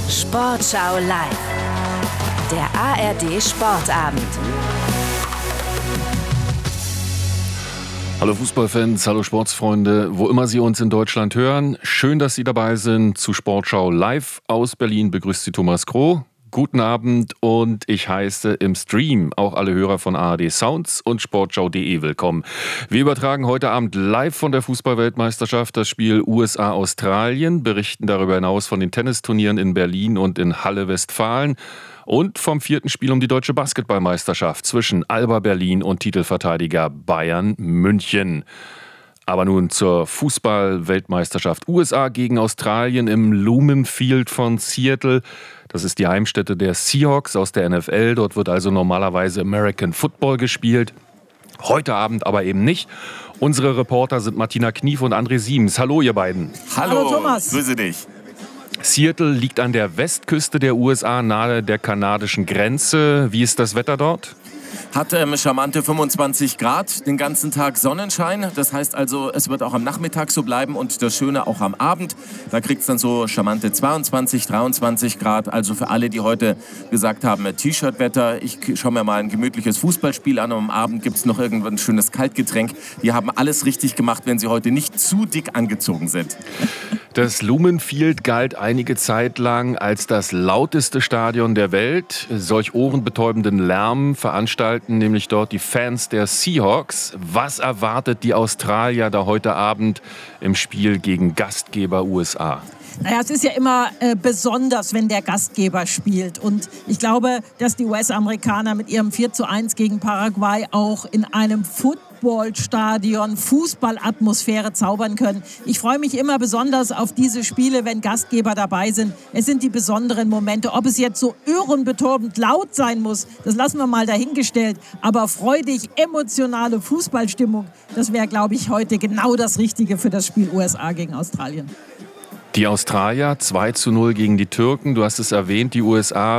Sportschau live. Der ARD Sportabend. Hallo Fußballfans, hallo Sportsfreunde, wo immer Sie uns in Deutschland hören. Schön, dass Sie dabei sind zu Sportschau live. Aus Berlin begrüßt Sie Thomas Kroh. Guten Abend und ich heiße im Stream auch alle Hörer von ARD Sounds und Sportschau.de willkommen. Wir übertragen heute Abend live von der Fußball-Weltmeisterschaft das Spiel USA-Australien, berichten darüber hinaus von den Tennisturnieren in Berlin und in Halle-Westfalen und vom 4. Spiel um die deutsche Basketballmeisterschaft zwischen Alba Berlin und Titelverteidiger Bayern München. Aber nun zur Fußball-Weltmeisterschaft. USA gegen Australien im Lumen Field von Seattle. Das ist die Heimstätte der Seahawks aus der NFL. Dort wird also normalerweise American Football gespielt. Heute Abend aber eben nicht. Unsere Reporter sind Martina Knief und André Siemens. Hallo ihr beiden. Hallo Thomas. Grüße dich. Seattle liegt an der Westküste der USA, nahe der kanadischen Grenze. Wie ist das Wetter dort? Hat charmante 25 Grad, den ganzen Tag Sonnenschein. Das heißt also, es wird auch am Nachmittag so bleiben und das Schöne auch am Abend. Da kriegt es dann so charmante 22, 23 Grad. Also für alle, die heute gesagt haben, T-Shirt-Wetter, ich schaue mir mal ein gemütliches Fußballspiel an und am Abend gibt es noch irgendwann ein schönes Kaltgetränk. Die haben alles richtig gemacht, wenn sie heute nicht zu dick angezogen sind. Das Lumen Field galt einige Zeit lang als das lauteste Stadion der Welt. Solch ohrenbetäubenden Lärm veranstalten nämlich dort die Fans der Seahawks. Was erwartet die Australier da heute Abend im Spiel gegen Gastgeber USA? Naja, es ist ja immer besonders, wenn der Gastgeber spielt. Und ich glaube, dass die US-Amerikaner mit ihrem 4:1 gegen Paraguay auch in einem Footballstadion Fußballatmosphäre zaubern können. Ich freue mich immer besonders auf diese Spiele, wenn Gastgeber dabei sind. Es sind die besonderen Momente. Ob es jetzt so ohrenbetäubend laut sein muss, das lassen wir mal dahingestellt. Aber freudig, emotionale Fußballstimmung, das wäre, glaube ich, heute genau das Richtige für das Spiel USA gegen Australien. Die Australier 2:0 gegen die Türken. Du hast es erwähnt, die USA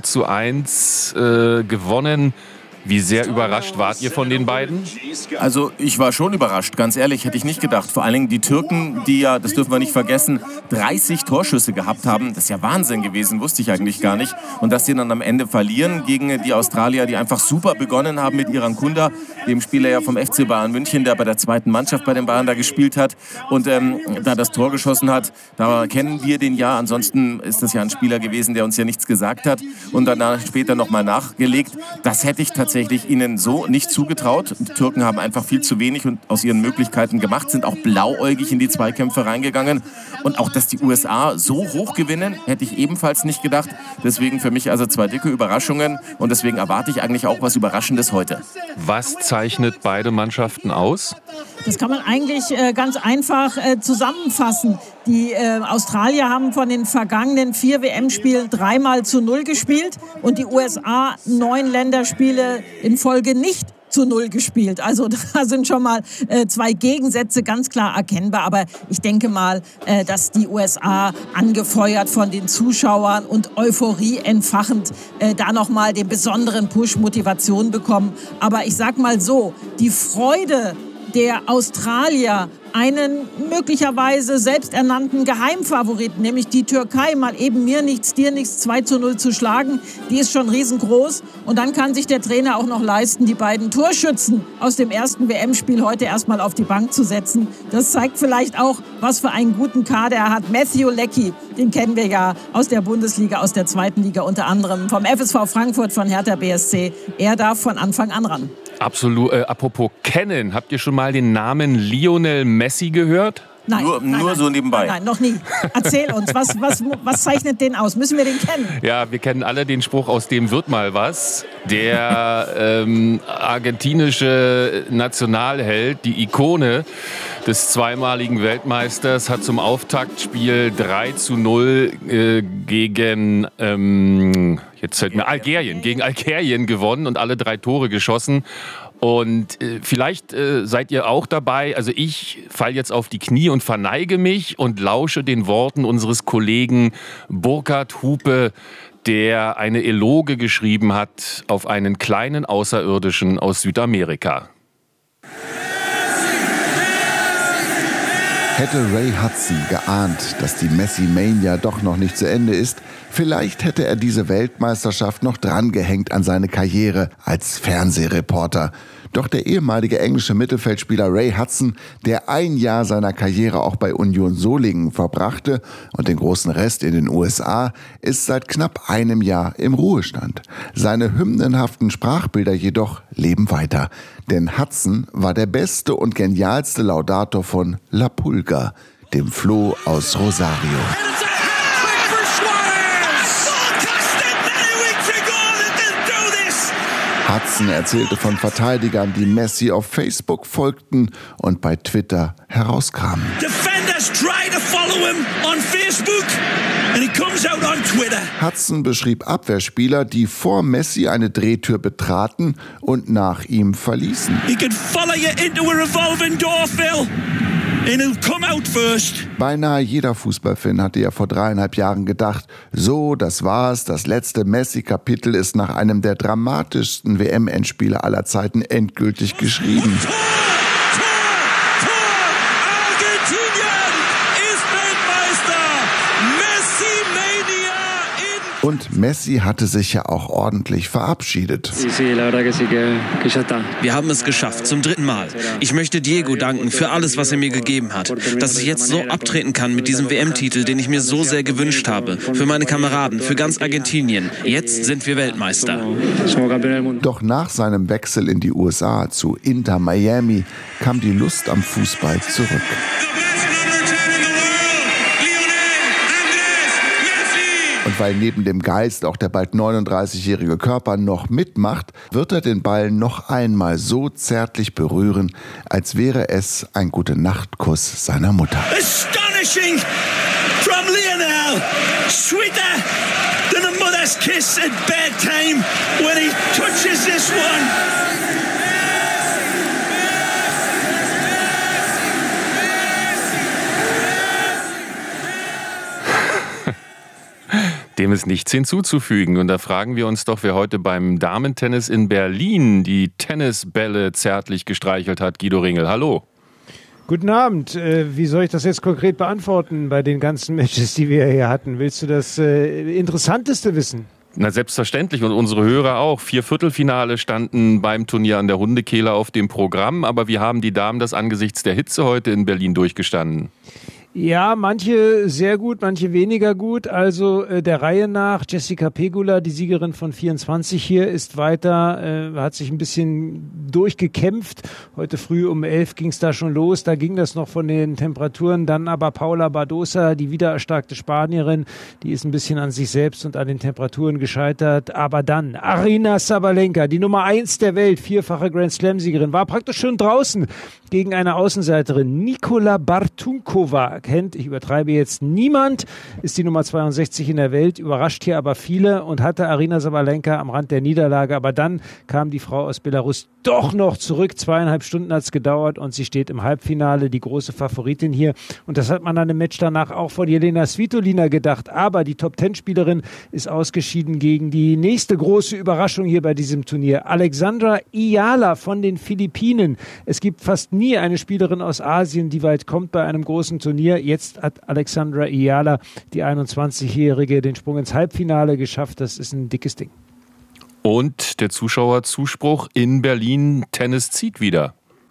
4:1 gewonnen. Wie sehr überrascht wart ihr von den beiden? Also ich war schon überrascht, ganz ehrlich, hätte ich nicht gedacht. Vor allen Dingen die Türken, die ja, das dürfen wir nicht vergessen, 30 Torschüsse gehabt haben. Das ist ja Wahnsinn gewesen, wusste ich eigentlich gar nicht. Und dass sie dann am Ende verlieren gegen die Australier, die einfach super begonnen haben mit Iran Kunda, dem Spieler ja vom FC Bayern München, der bei der zweiten Mannschaft bei den Bayern da gespielt hat und da das Tor geschossen hat. Da kennen wir den ja. Ansonsten ist das ja ein Spieler gewesen, der uns ja nichts gesagt hat und danach später nochmal nachgelegt. Das hätte ich tatsächlich ihnen so nicht zugetraut. Die Türken haben einfach viel zu wenig und aus ihren Möglichkeiten gemacht, sind auch blauäugig in die Zweikämpfe reingegangen. Und auch, dass die USA so hoch gewinnen, hätte ich ebenfalls nicht gedacht. Deswegen für mich also 2 dicke Überraschungen und deswegen erwarte ich eigentlich auch was Überraschendes heute. Was zeichnet beide Mannschaften aus? Das kann man eigentlich ganz einfach zusammenfassen. Die Australier haben von den vergangenen 4 WM-Spielen 3-0 gespielt und die USA 9 Länderspiele in Folge nicht 0 gespielt. Also da sind schon mal 2 Gegensätze ganz klar erkennbar. Aber ich denke mal, dass die USA angefeuert von den Zuschauern und Euphorie entfachend da nochmal den besonderen Push Motivation bekommen. Aber ich sag mal so, die Freude der Australier, einen möglicherweise selbsternannten Geheimfavoriten, nämlich die Türkei, mal eben mir nichts, dir nichts 2:0 zu schlagen, die ist schon riesengroß. Und dann kann sich der Trainer auch noch leisten, die beiden Torschützen aus dem ersten WM-Spiel heute erstmal auf die Bank zu setzen. Das zeigt vielleicht auch, was für einen guten Kader er hat. Matthew Leckie, den kennen wir ja aus der Bundesliga, aus der zweiten Liga, unter anderem vom FSV Frankfurt, von Hertha BSC. Er darf von Anfang an ran. Absolut. Apropos kennen, habt ihr schon mal den Namen Lionel Messi gehört? Nein, nur so nebenbei. Nein, noch nie. Erzähl uns, was zeichnet den aus? Müssen wir den kennen? Ja, wir kennen alle den Spruch, aus dem wird mal was. Der argentinische Nationalheld, die Ikone des zweimaligen Weltmeisters, hat zum Auftaktspiel 3:0 gegen Algerien gewonnen und alle 3 Tore geschossen. Und vielleicht seid ihr auch dabei. Also ich falle jetzt auf die Knie und verneige mich und lausche den Worten unseres Kollegen Burkhard Hupe, der eine Eloge geschrieben hat auf einen kleinen Außerirdischen aus Südamerika. Hätte Ray Hudson geahnt, dass die Messi-Mania doch noch nicht zu Ende ist, vielleicht hätte er diese Weltmeisterschaft noch drangehängt an seine Karriere als Fernsehreporter. Doch der ehemalige englische Mittelfeldspieler Ray Hudson, der ein Jahr seiner Karriere auch bei Union Solingen verbrachte und den großen Rest in den USA, ist seit knapp einem Jahr im Ruhestand. Seine hymnenhaften Sprachbilder jedoch leben weiter. Denn Hudson war der beste und genialste Laudator von La Pulga, dem Floh aus Rosario. Hudson erzählte von Verteidigern, die Messi auf Facebook folgten und bei Twitter herauskamen. Defenders try to follow him on Facebook and he comes out on Twitter. Hudson beschrieb Abwehrspieler, die vor Messi eine Drehtür betraten und nach ihm verließen. He can follow you into a revolving door, Phil. And he'll come out first. Beinahe jeder Fußballfan hatte ja vor 3,5 Jahren gedacht, so, das war's, das letzte Messi-Kapitel ist nach einem der dramatischsten WM-Endspiele aller Zeiten endgültig geschrieben. Tor! Argentinien ist Weltmeister! Messi-Mania in... Und Messi hatte sich ja auch ordentlich verabschiedet. Wir haben es geschafft, zum 3. Mal. Ich möchte Diego danken für alles, was er mir gegeben hat. Dass ich jetzt so abtreten kann mit diesem WM-Titel, den ich mir so sehr gewünscht habe. Für meine Kameraden, für ganz Argentinien. Jetzt sind wir Weltmeister. Doch nach seinem Wechsel in die USA zu Inter Miami kam die Lust am Fußball zurück. Und weil neben dem Geist auch der bald 39-jährige Körper noch mitmacht, wird er den Ball noch einmal so zärtlich berühren, als wäre es ein Gute-Nacht-Kuss seiner Mutter. Astonishing from Lionel. Sweeter than a mother's kiss at bedtime when he touches this one. Dem ist nichts hinzuzufügen. Und da fragen wir uns doch, wer heute beim Damentennis in Berlin die Tennisbälle zärtlich gestreichelt hat. Guido Ringel, hallo. Guten Abend. Wie soll ich das jetzt konkret beantworten bei den ganzen Matches, die wir hier hatten? Willst du das Interessanteste wissen? Na, selbstverständlich. Und unsere Hörer auch. 4 Viertelfinale standen beim Turnier an der Hundekehle auf dem Programm. Aber wie haben die Damen das angesichts der Hitze heute in Berlin durchgestanden? Ja, manche sehr gut, manche weniger gut. Also der Reihe nach, Jessica Pegula, die Siegerin von 24 hier, ist weiter, hat sich ein bisschen durchgekämpft. Heute früh um 11 ging es da schon los, da ging das noch von den Temperaturen. Dann aber Paula Badosa, die wieder erstarkte Spanierin, die ist ein bisschen an sich selbst und an den Temperaturen gescheitert. Aber dann Aryna Sabalenka, die Nummer 1 der Welt, 4-fache Grand-Slam-Siegerin, war praktisch schon draußen gegen eine Außenseiterin, Nikola Bartunkova. Kennt, ich übertreibe jetzt, niemand, ist die Nummer 62 in der Welt, überrascht hier aber viele und hatte Aryna Sabalenka am Rand der Niederlage, aber dann kam die Frau aus Belarus doch noch zurück, 2,5 Stunden hat es gedauert und sie steht im Halbfinale, die große Favoritin hier und das hat man an dem Match danach auch von Jelena Svitolina gedacht, aber die Top-10-Spielerin ist ausgeschieden gegen die nächste große Überraschung hier bei diesem Turnier, Alexandra Iyala von den Philippinen. Es gibt fast nie eine Spielerin aus Asien, die weit kommt bei einem großen Turnier. Jetzt hat Alexandra Iyala, die 21-Jährige, den Sprung ins Halbfinale geschafft. Das ist ein dickes Ding. Und der Zuschauerzuspruch in Berlin, Tennis zieht wieder.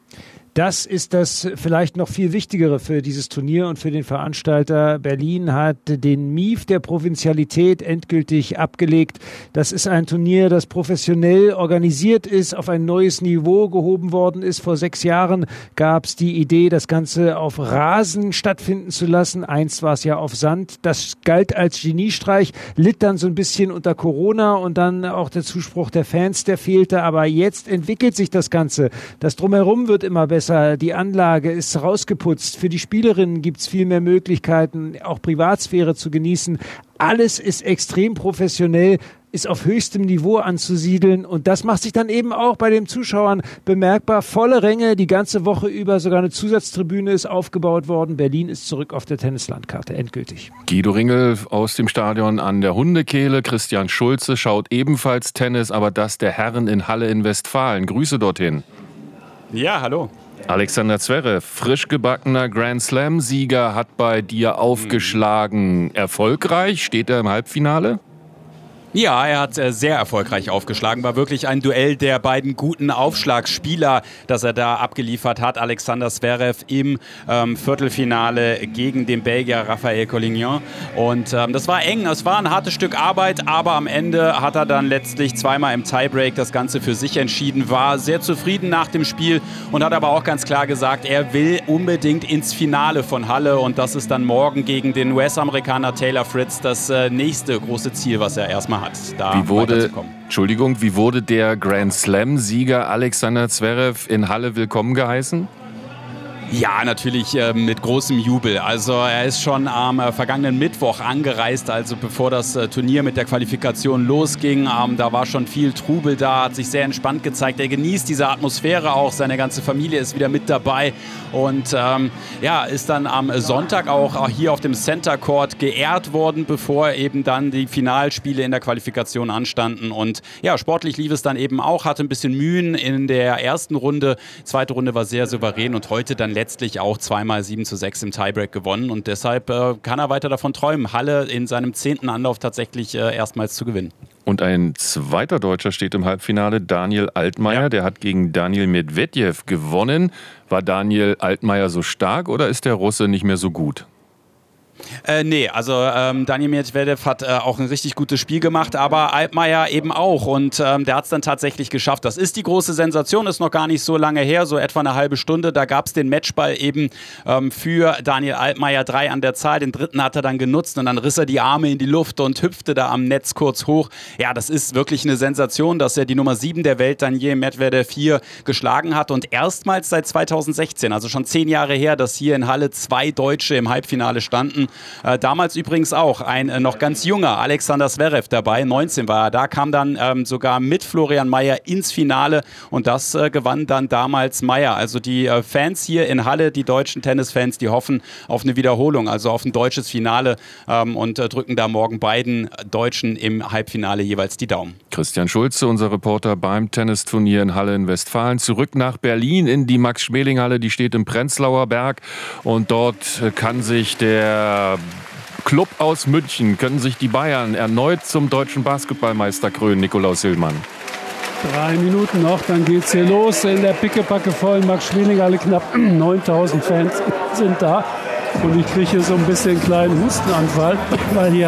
Das ist das vielleicht noch viel Wichtigere für dieses Turnier und für den Veranstalter. Berlin hat den Mief der Provinzialität endgültig abgelegt. Das ist ein Turnier, das professionell organisiert ist, auf ein neues Niveau gehoben worden ist. Vor 6 Jahren gab es die Idee, das Ganze auf Rasen stattfinden zu lassen. Einst war es ja auf Sand. Das galt als Geniestreich, litt dann so ein bisschen unter Corona und dann auch der Zuspruch der Fans, der fehlte. Aber jetzt entwickelt sich das Ganze. Das Drumherum wird immer besser. Die Anlage ist rausgeputzt. Für die Spielerinnen gibt es viel mehr Möglichkeiten, auch Privatsphäre zu genießen. Alles ist extrem professionell, ist auf höchstem Niveau anzusiedeln und das macht sich dann eben auch bei den Zuschauern bemerkbar. Volle Ränge, die ganze Woche über, sogar eine Zusatztribüne ist aufgebaut worden. Berlin ist zurück auf der Tennislandkarte, endgültig. Guido Ringel aus dem Stadion an der Hundekehle. Christian Schulze schaut ebenfalls Tennis, aber das der Herren in Halle in Westfalen. Grüße dorthin. Ja, hallo. Alexander Zverev, frisch gebackener Grand Slam-Sieger, hat bei dir aufgeschlagen. Erfolgreich? Steht er im Halbfinale? Ja, er hat sehr erfolgreich aufgeschlagen. War wirklich ein Duell der beiden guten Aufschlagspieler, das er da abgeliefert hat. Alexander Zverev im Viertelfinale gegen den Belgier Raphael Collignon. Und das war eng, es war ein hartes Stück Arbeit, aber am Ende hat er dann letztlich zweimal im Tiebreak das Ganze für sich entschieden, war sehr zufrieden nach dem Spiel und hat aber auch ganz klar gesagt, er will unbedingt ins Finale von Halle und das ist dann morgen gegen den US-Amerikaner Taylor Fritz das nächste große Ziel, was er erstmal hat, da weiterzukommen. Wie wurde der Grand Slam-Sieger Alexander Zverev in Halle willkommen geheißen? Ja, natürlich mit großem Jubel. Also er ist schon am vergangenen Mittwoch angereist, also bevor das Turnier mit der Qualifikation losging. Da war schon viel Trubel da, hat sich sehr entspannt gezeigt. Er genießt diese Atmosphäre auch, seine ganze Familie ist wieder mit dabei und ist dann am Sonntag auch hier auf dem Center Court geehrt worden, bevor eben dann die Finalspiele in der Qualifikation anstanden. Und ja, sportlich lief es dann eben auch, hatte ein bisschen Mühen in der ersten Runde. Zweite Runde war sehr souverän und heute dann letztlich auch zweimal 7:6 im Tiebreak gewonnen und deshalb kann er weiter davon träumen, Halle in seinem 10. Anlauf tatsächlich erstmals zu gewinnen. Und ein zweiter Deutscher steht im Halbfinale, Daniel Altmaier, der hat gegen Daniil Medvedev gewonnen. War Daniel Altmaier so stark oder ist der Russe nicht mehr so gut? Nee, also Daniil Medvedev hat auch ein richtig gutes Spiel gemacht, aber Altmaier eben auch und der hat es dann tatsächlich geschafft. Das ist die große Sensation, ist noch gar nicht so lange her, so etwa eine halbe Stunde. Da gab es den Matchball eben für Daniil Altmaier, 3 an der Zahl. Den dritten hat er dann genutzt und dann riss er die Arme in die Luft und hüpfte da am Netz kurz hoch. Ja, das ist wirklich eine Sensation, dass er die Nummer 7 der Welt, Daniil Medvedev, hier geschlagen hat und erstmals seit 2016, also schon 10 Jahre her, dass hier in Halle 2 Deutsche im Halbfinale standen. Damals übrigens auch ein noch ganz junger Alexander Zverev dabei, 19 war er. Da kam dann sogar mit Florian Mayer ins Finale und das gewann dann damals Mayer. Also die Fans hier in Halle, die deutschen Tennisfans, die hoffen auf eine Wiederholung, also auf ein deutsches Finale und drücken da morgen beiden Deutschen im Halbfinale jeweils die Daumen. Christian Schulze, unser Reporter beim Tennisturnier in Halle in Westfalen. Zurück nach Berlin in die Max-Schmeling-Halle, die steht im Prenzlauer Berg und dort kann sich der Club aus München, können sich die Bayern erneut zum deutschen Basketballmeister krönen, Nikolaus Hillmann. 3 Minuten noch, dann geht's hier los in der pickepacke vollen Max-Schmeling-Halle. Knapp 9000 Fans sind da und ich kriege hier so ein bisschen einen kleinen Hustenanfall, weil hier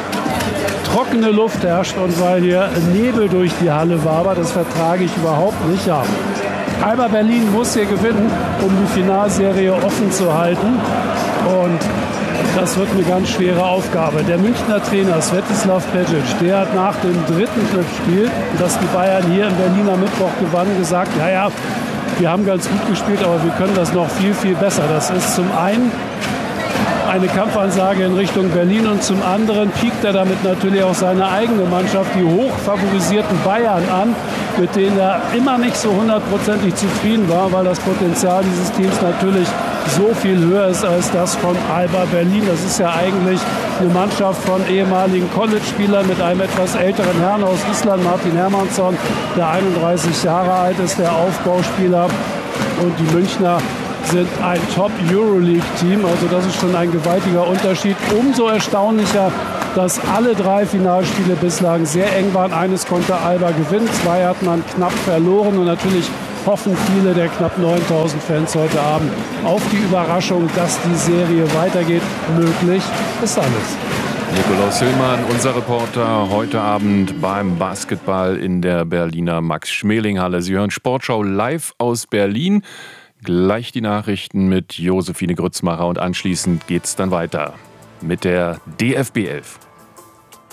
trockene Luft herrscht und weil hier Nebel durch die Halle wabert. Das vertrage ich überhaupt nicht. Ja. Alba Berlin muss hier gewinnen, um die Finalserie offen zu halten und das wird eine ganz schwere Aufgabe. Der Münchner Trainer Svetislav Pejic, der hat nach dem dritten Spiel, das die Bayern hier im Berliner Mittwoch gewannen, gesagt, ja, wir haben ganz gut gespielt, aber wir können das noch viel, viel besser. Das ist zum einen eine Kampfansage in Richtung Berlin und zum anderen piekt er damit natürlich auch seine eigene Mannschaft, die hochfavorisierten Bayern an, mit denen er immer nicht so 100%ig zufrieden war, weil das Potenzial dieses Teams natürlich so viel höher ist als das von Alba Berlin. Das ist ja eigentlich eine Mannschaft von ehemaligen College-Spielern mit einem etwas älteren Herrn aus Island, Martin Hermannsson, der 31 Jahre alt ist, der Aufbauspieler. Und die Münchner sind ein Top-Euroleague-Team. Also das ist schon ein gewaltiger Unterschied. Umso erstaunlicher, dass alle 3 Finalspiele bislang sehr eng waren. Eines konnte Alba gewinnen, 2 hat man knapp verloren. Und natürlich hoffen viele der knapp 9000 Fans heute Abend auf die Überraschung, dass die Serie weitergeht. Möglich ist alles. Nikolaus Hillmann, unser Reporter, heute Abend beim Basketball in der Berliner Max-Schmeling-Halle. Sie hören Sportschau live aus Berlin. Gleich die Nachrichten mit Josephine Grützmacher und anschließend geht's dann weiter mit der DFB 11.